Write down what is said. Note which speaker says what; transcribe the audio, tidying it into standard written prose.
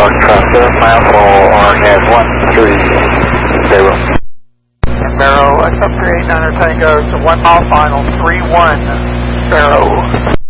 Speaker 1: Foxtrot 7 mile for RNAV 130.
Speaker 2: Barrow, X-up 389 Tango, to 1 mile final, 31, Barrow.